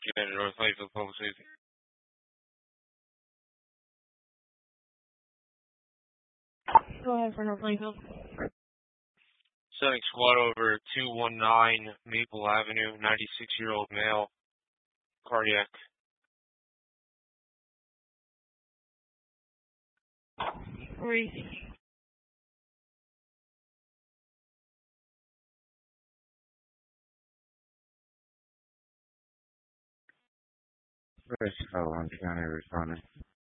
Get in North Lakeville Public Safety. Go ahead for North Lakeville. Sending squad over 219 Maple Avenue, 96-year-old male, cardiac. Where are you thinking? First call on County responding.